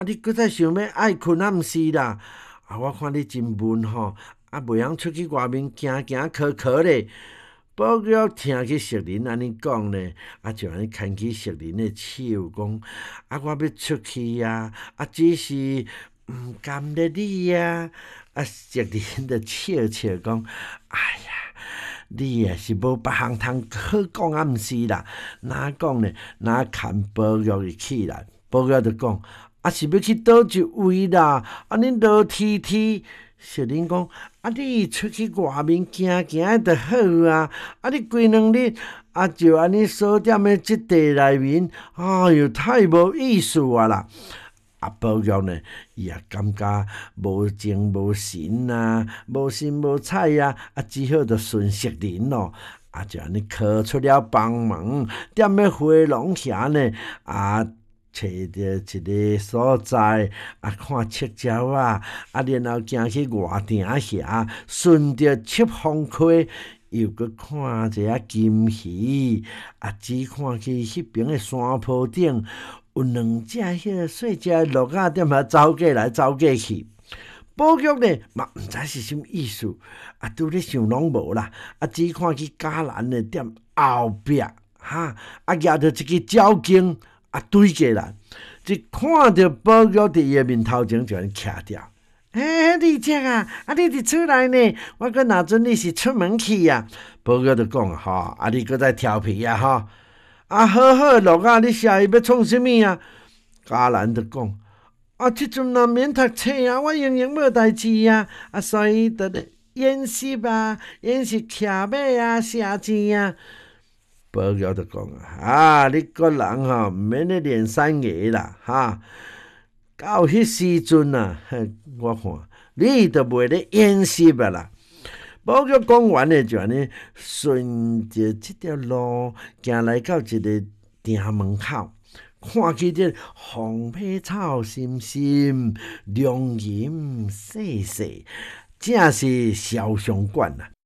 你搁再想要爱困啊，毋是啦。我看你真闷吼，袂晓出去外面行行靠靠咧。宝玉听去淑人安尼讲呢，就安尼牵起淑人的手，讲我要出去只是毋甘咧你淑人就笑笑讲，哎呀，你是无别项通好讲毋是啦？哪讲呢？哪牵宝玉的起来，宝玉就讲，是要去倒一位啦？恁落天天。淑人讲：你出去外面行行就好你规两日就安尼锁踮咧即地内面，哎哟，太无意思啦！宝玉呢，伊也感觉无精无神无神无采只好就顺淑人咯。就安尼靠出了房门，踮咧花笼遐呢找着一个所在看七鸟然后行去外亭遐，顺着七方溪，又搁看一下金鱼只看去迄边的山坡顶，有两只迄个细只的鹿踭踮走过来走过去。宝玉呢嘛毋知是什么意思，拄咧想拢无啦，只看去佳兰的踮后壁举着一支鸟弓对过来，一看到宝玉伫伊的面头前就安尼徛掉。你这你伫厝内呢？我搁若准你是出门去宝玉就讲你搁再调皮好好鹿你下伊要创什么佳兰就讲即阵若免读册我永远无代志所以就演习演习骑马射箭宝玉就讲你个人毋免咧练三个啦到迄时阵我看你都袂咧演习啦。宝玉讲完的就安尼顺着即条路行来到一个店门口，看去这红皮草深深，龙吟细细，正是潇湘馆